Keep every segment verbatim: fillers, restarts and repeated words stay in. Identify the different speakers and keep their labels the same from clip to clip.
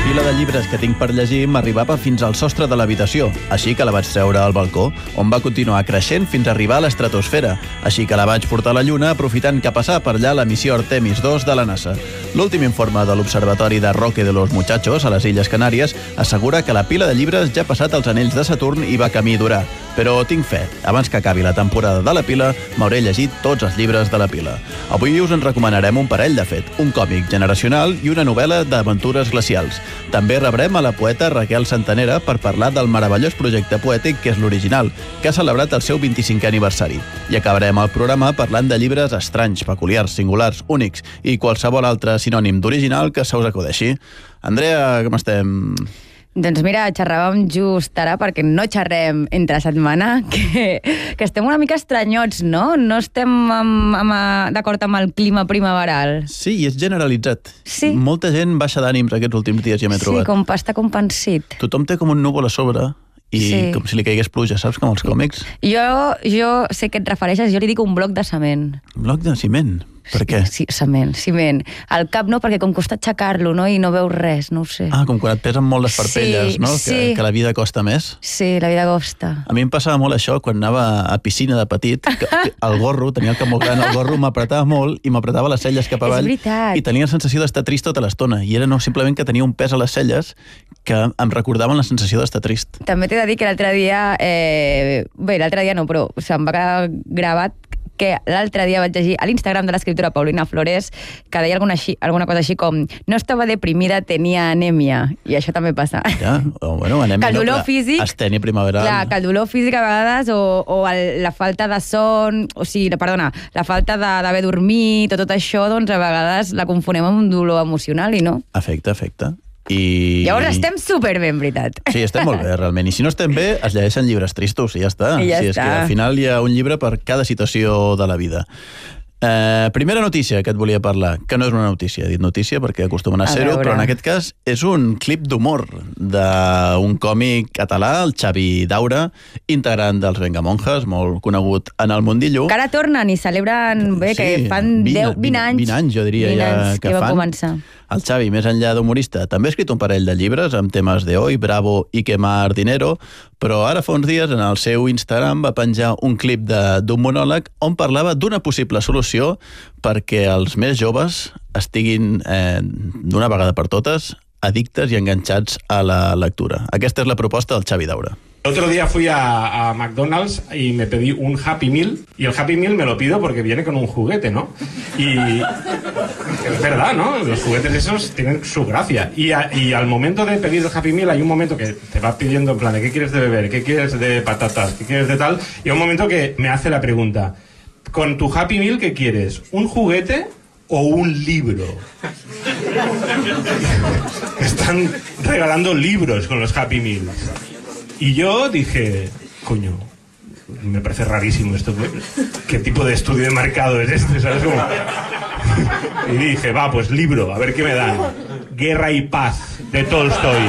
Speaker 1: pila de llibres que tinc per llegir m'arribava fins al sostre de l'habitació, així que la vaig treure al balcó, on va continuar creixent fins a arribar a l'estratosfera, així que la vaig portar a la Lluna aprofitant que passà per allà la missió Artemis dos de la NASA. L'últim informe de l'Observatori de Roque de los Muchachos, a les Illes Canàries, assegura que la pila de llibres ja ha passat els anells de Saturn i va camí d'Urà. Però tinc fe, abans que acabi la temporada de la pila, m'hauré llegit tots els llibres de la pila. Avui us en recomanarem un parell, de fet, un còmic generacional i una novel·la d'aventures glacials. També rebrem a la poeta Raquel Santanera per parlar del meravellós projecte poètic que és l'Original, que ha celebrat el seu vint-i-cinquè aniversari. I acabarem el programa parlant de llibres estranys, peculiars, singulars, únics i qualsevol altre sinònim d'original que se us acudeixi. Andrea, com estem?
Speaker 2: Doncs mira, xerràvem just ara, perquè no xerrem entre setmana, que, que estem una mica estranyots, no? No estem amb, amb, d'acord amb el clima primaveral.
Speaker 1: Sí, i és generalitzat.
Speaker 2: Sí.
Speaker 1: Molta gent baixa d'ànims aquests últims dies, ja m'he trobat.
Speaker 2: Sí, com pasta com pansit.
Speaker 1: Tothom té com un núvol a sobre i
Speaker 2: sí.
Speaker 1: Com si li caigués pluja, saps? Com els còmics.
Speaker 2: Jo, jo sé que et refereixes, jo li dic un bloc de cement.
Speaker 1: Un bloc de ciment? Per què?
Speaker 2: Sí, ciment, ciment. Al cap no, perquè com costa aixecar-lo, no? I no veus res, no ho sé.
Speaker 1: Ah, com quan et pesen molt les parpelles,
Speaker 2: sí,
Speaker 1: no?
Speaker 2: Sí.
Speaker 1: Que, que la vida costa més.
Speaker 2: Sí, la vida costa.
Speaker 1: A mi em passava molt això quan anava a piscina de petit, que el gorro, tenia el cap molt gran, el gorro m'apretava molt i m'apretava les celles cap avall.
Speaker 2: És veritat.
Speaker 1: I tenia la sensació d'estar trist tota l'estona. I era no simplement que tenia un pes a les celles que em recordaven la sensació d'estar trist.
Speaker 2: També t'he de dir que l'altre dia... Eh, bé, l'altre dia no, però se'm va quedar gravat que l'altre dia vaig llegir a l'Instagram de l'escriptora Paulina Flores que deia alguna, així, alguna cosa així com no estava deprimida, tenia anèmia. I això també passa.
Speaker 1: Ja, o, bueno, anèmia,
Speaker 2: que el dolor
Speaker 1: no,
Speaker 2: físic...
Speaker 1: Astènia primaveral.
Speaker 2: Clar, que el dolor físic a vegades o, o el, la falta de son, o sigui, perdona, la falta d'haver dormit o tot això, doncs a vegades la confonem amb un dolor emocional i no.
Speaker 1: Afecte, afecte. I...
Speaker 2: Llavors estem superbé, en veritat.
Speaker 1: Sí, estem molt bé, realment. I si no estem bé, es llegeixen llibres tristos i ja està.
Speaker 2: I ja
Speaker 1: sí,
Speaker 2: està.
Speaker 1: És que al final hi ha un llibre per cada situació de la vida. Eh, primera notícia que et volia parlar, que no és una notícia, he dit notícia perquè acostumen a, a ser-ho, però en aquest cas és un clip d'humor d'un còmic català, el Xavi Daura, integrant dels Vengamonjas, molt conegut en el mundillo.
Speaker 2: Que ara tornen i celebren, bé,
Speaker 1: Sí,
Speaker 2: que fan deu, vint anys.
Speaker 1: vint anys, jo diria,
Speaker 2: vint
Speaker 1: ja
Speaker 2: anys
Speaker 1: que,
Speaker 2: que va
Speaker 1: fan.
Speaker 2: començar.
Speaker 1: El Xavi, més enllà d'humorista, també ha escrit un parell de llibres amb temes de Hoy, Bravo i Quemar Dinero, però ara fa uns dies en el seu Instagram va penjar un clip d'un monòleg on parlava d'una possible solució perquè els més joves estiguin eh, d'una vegada per totes addictes i enganxats a la lectura. Aquesta és la proposta del Xavi Daura.
Speaker 3: El otro día fui a, a McDonald's y me pedí un Happy Meal, y el Happy Meal me lo pido porque viene con un juguete, ¿no? Y es verdad, ¿no? Los juguetes esos tienen su gracia. Y, a, y al momento de pedir el Happy Meal hay un momento que te va pidiendo en plan de ¿qué quieres de beber? ¿Qué quieres de patatas? ¿Qué quieres de tal? Y hay un momento que me hace la pregunta, con tu Happy Meal, ¿qué quieres? ¿Un juguete o un libro? Están regalando libros con los Happy Meals. Y yo dije, coño, me parece rarísimo esto. ¿Qué tipo de estudio de mercado es este? ¿Sabes cómo? Y dije, va, pues libro, a ver qué me dan. Guerra y paz, de Tolstoi.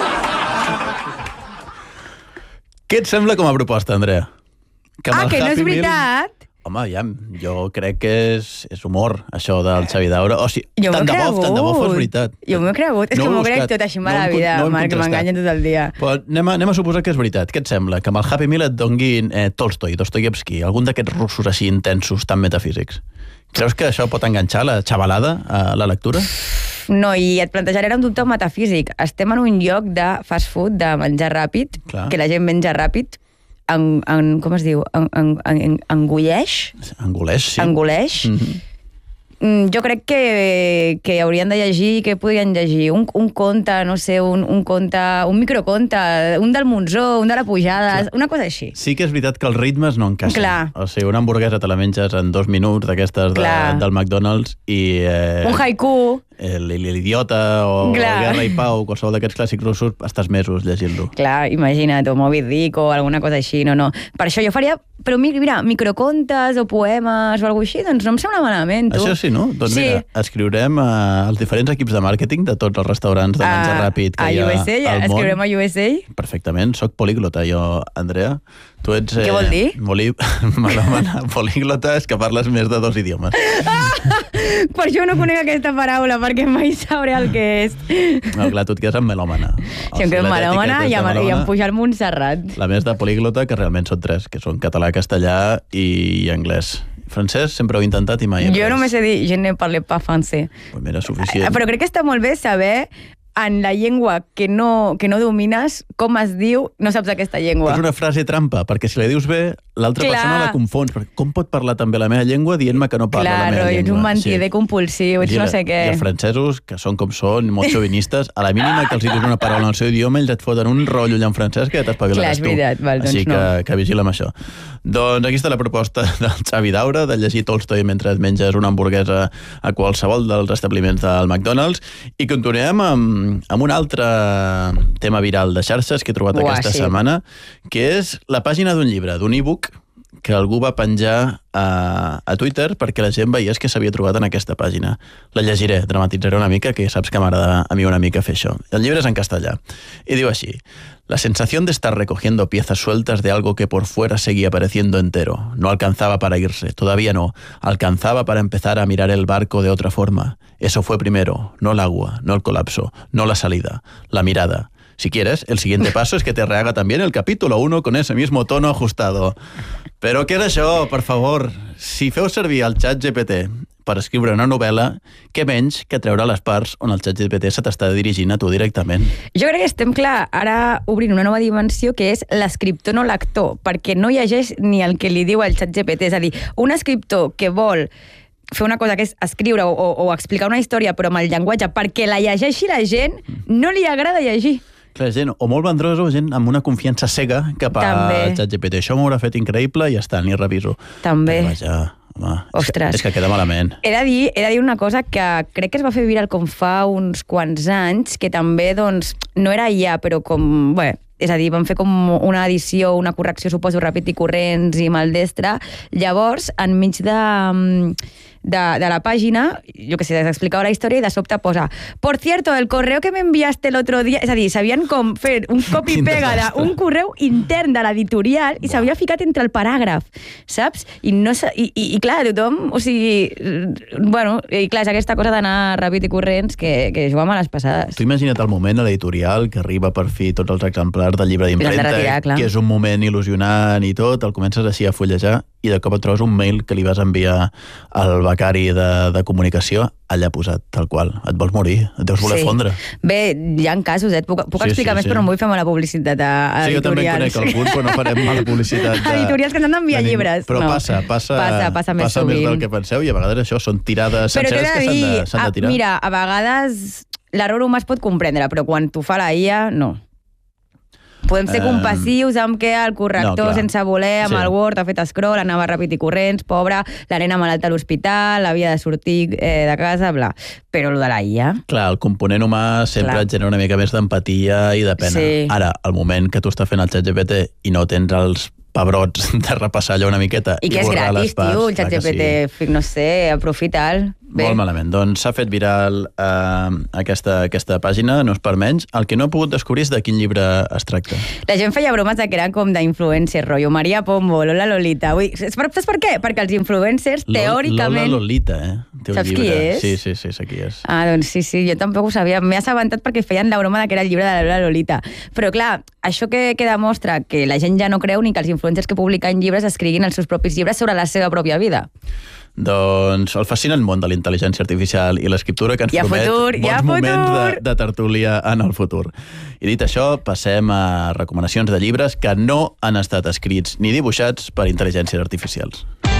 Speaker 1: Què et sembla com a proposta, Andrea? Que
Speaker 2: ah, que no és veritat?
Speaker 1: Meal... Home, ja, jo crec que és, és humor, això del Xavi Daura. O sigui,
Speaker 2: jo
Speaker 1: tant de bo, tant de bo fos veritat.
Speaker 2: Jo m'ho he cregut. És
Speaker 1: no
Speaker 2: que m'ho crec tot així a la vida, no Marc, que m'enganyen tot el dia.
Speaker 1: Però anem a, anem a suposar que és veritat. Què et sembla? Que amb el Happy Meal et donguin eh, Tolstoi, Dostoyevsky, algun d'aquests russos així intensos, tan metafísics. Creus que això pot enganxar la xavalada a la lectura?
Speaker 2: No, i et plantejaré un dubte metafísic. Estem en un lloc de fast food, de menjar ràpid, Clar. que la gent menja ràpid, En, en, com es diu? En, en, en, engoleix?
Speaker 1: Engoleix, sí.
Speaker 2: Engoleix. Mm-hmm. Jo crec que, que haurien de llegir, que podrien llegir? Un, un conte, no sé, un, un conte, un microconte, un del Monzó, un de la Pujada, Clar. Una cosa així.
Speaker 1: Sí que és veritat que els ritmes no encaixen.
Speaker 2: Clar.
Speaker 1: O sigui, una hamburguesa te la menges en dos minuts d'aquestes de, del McDonald's i... Eh,
Speaker 2: un haiku.
Speaker 1: L'idiota o
Speaker 2: Clar.
Speaker 1: Guerra i Pau, qualsevol d'aquests clàssics russos, estàs mesos llegint-lo.
Speaker 2: Clar, imagina't, o Moby Dick o alguna cosa així, no, no. Per això jo faria però mira, microcontes o poemes o alguna cosa així, doncs no em sembla malament, tu.
Speaker 1: Això sí, no? Doncs
Speaker 2: sí.
Speaker 1: mira, escriurem uh, als diferents equips de màrqueting de tots els restaurants de menjar
Speaker 2: a,
Speaker 1: ràpid que
Speaker 2: a
Speaker 1: hi ha
Speaker 2: U S A,
Speaker 1: al món.
Speaker 2: Escriurem a U S A?
Speaker 1: Perfectament, soc políglota jo, Andrea. Tu ets...
Speaker 2: Què vol dir?
Speaker 1: Molí... Melòmana. Políglota és que parles més de dos idiomes.
Speaker 2: Per això no conec aquesta paraula, perquè mai sabré el que és.
Speaker 1: No, clar, tu et quedes amb melòmana.
Speaker 2: Si em quedo amb melòmana i em, i em puja al Montserrat.
Speaker 1: La més de políglota, que realment són tres, que són català, castellà i anglès. Francès sempre ho he intentat i mai he
Speaker 2: Jo només he dit, je ne parle pas français.
Speaker 1: Pues mira, suficient.
Speaker 2: Però crec que està molt bé saber en la llengua que no, que no domines, com es diu, no saps aquesta llengua.
Speaker 1: És una frase trampa, perquè si la dius bé, l'altra persona la confons. Com pot parlar també la meva llengua dient-me que no parla
Speaker 2: Clar,
Speaker 1: la meva
Speaker 2: llengua? Clar, ets un mentider sí. compulsiu, ets
Speaker 1: I
Speaker 2: no sé què.
Speaker 1: I els francesos, que són com són, molt xovinistes, a la mínima que els dius una paraula en el seu idioma, ells et foten un rotllo allà en francès que ja t'espavilaràs tu.
Speaker 2: Clar, és veritat, val, doncs
Speaker 1: Així
Speaker 2: no.
Speaker 1: que, que vigila amb això. Doncs aquí està la proposta del Xavi Daura, de llegir Tolstoi mentre et menges una hamburguesa a qualsevol dels establiments del McDonald's. I continuem amb, amb un altre tema viral de xarxes que he trobat
Speaker 2: Uà,
Speaker 1: aquesta
Speaker 2: sí.
Speaker 1: setmana, que és la pàgina d'un llibre, d'un e-book, que algú va penjar a, a Twitter perquè la gent veiés que s'havia trobat en aquesta pàgina. La llegiré, dramatitzaré una mica, que saps que m'agrada a mi una mica fer això. El llibre és en castellà. I diu així: la sensación de estar recogiendo piezas sueltas de algo que por fuera seguía pareciendo entero. No alcanzaba para irse, todavía no. Alcanzaba para empezar a mirar el barco de otra forma. Eso fue primero, no el agua, no el colapso, no la salida, la mirada. Si quieres, el siguiente paso es que te rehaga también el capítulo uno con ese mismo tono ajustado. Però què és això, per favor? Si feu servir el xat G P T per escriure una novel·la, què menys que treure les parts on el xat G P T se t'està dirigint a tu directament.
Speaker 2: Jo crec que estem, clar, ara obrint una nova dimensió que és l'escriptor, no l'actor, perquè no llegeix ni el que li diu el xat G P T. És a dir, un escriptor que vol fer una cosa que és escriure o, o, o explicar una història però amb el llenguatge perquè la llegeixi la gent, no li agrada llegir.
Speaker 1: Clar, gent o molt vendrosa o gent amb una confiança cega cap al xat G P T. Això m'haurà fet increïble i ja està, ni reviso.
Speaker 2: També.
Speaker 1: Però vaja, home,
Speaker 2: ostres.
Speaker 1: És que, és que queda malament.
Speaker 2: He de, dir, he de dir una cosa que crec que es va fer viral com fa uns quants anys, que també, doncs, no era ja, però com... Bé, és a dir, van fer com una edició, una correcció, suposo, ràpid i corrents i maldestra. Llavors, enmig de... De, de la pàgina, jo que sé, s'explicava la història i de sobte posa: por cierto, el correo que me enviaste el otro día... És a dir, sabien com fer un copy-pega d'un correu intern de l'editorial i s'havia ficat entre el paràgraf, saps? I, no, i, i, i clar, tothom, o sigui... Bueno, i clar, és aquesta cosa d'anar ràpid i corrents que, que juga a les passades.
Speaker 1: Tu imagina't el moment a l'editorial que arriba per fi tots els exemplars del llibre d'impremta,
Speaker 2: retirar,
Speaker 1: que és un moment il·lusionant i tot, el comences així a fullejar i de cop et trobes un mail que li vas enviar al becari de, de comunicació allà posat, tal qual. Et vols morir, et deus voler
Speaker 2: sí.
Speaker 1: fondre.
Speaker 2: Bé, hi ha casos, eh? Puc, puc
Speaker 1: sí,
Speaker 2: explicar
Speaker 1: sí,
Speaker 2: més,
Speaker 1: sí.
Speaker 2: però no vull fer mala publicitat a, a
Speaker 1: sí,
Speaker 2: editorials.
Speaker 1: jo també en conec alguns, però no farem mala publicitat. De,
Speaker 2: editorials que ens han d'enviar llibres.
Speaker 1: Però
Speaker 2: no.
Speaker 1: passa, passa,
Speaker 2: passa, passa més
Speaker 1: passa
Speaker 2: sovint.
Speaker 1: més del que penseu i a vegades això són tirades senceres que s'han de, s'han de tirar.
Speaker 2: A, mira, a vegades l'error humà es pot comprendre, però quan t'ho fa la I A, no. Podem ser compassius amb que el corrector, no, sense voler, amb sí. el Word, ha fet scroll, anava ràpid i corrents, pobre, la nena malalta a l'hospital, havia de sortir eh, de casa, bla. Però el de la I A...
Speaker 1: Clar, el component humà sempre Clar. et genera una mica més d'empatia i de pena.
Speaker 2: Sí.
Speaker 1: Ara, el moment que tu estàs fent el xat G P T i no tens els pebrots de repassar allò una miqueta i,
Speaker 2: I que és gratis,
Speaker 1: parts,
Speaker 2: tio, el xat G P T, sí. no sé, aprofita'l. Bé.
Speaker 1: Molt malament. Doncs s'ha fet viral eh, aquesta, aquesta pàgina, no és per menys. El que no he pogut descobrir és de quin llibre es tracta.
Speaker 2: La gent feia bromes de que eren com d'influencers, rotllo Maria Pombo, Lola Lolita. Ui, saps per què? Perquè els influencers, teòricament...
Speaker 1: Lola Lolita, eh? Té
Speaker 2: Saps
Speaker 1: llibre.
Speaker 2: qui és?
Speaker 1: Sí, sí, sí, sé qui és.
Speaker 2: Ah, doncs sí, sí, jo tampoc ho sabia. M'he assabentat perquè feien la broma de que era el llibre de la Lola Lolita. Però clar, això que, que demostra que la gent ja no creu ni que els influencers que publiquen llibres escriguin els seus propis llibres sobre la seva pròpia vida.
Speaker 1: Doncs el fascinant món de la intel·ligència artificial i l'escriptura que ens
Speaker 2: hi ha
Speaker 1: promet
Speaker 2: futur,
Speaker 1: bons
Speaker 2: hi ha
Speaker 1: moments
Speaker 2: futur.
Speaker 1: de, de tertúlia en el futur. I dit això, passem a recomanacions de llibres que no han estat escrits ni dibuixats per intel·ligències artificials.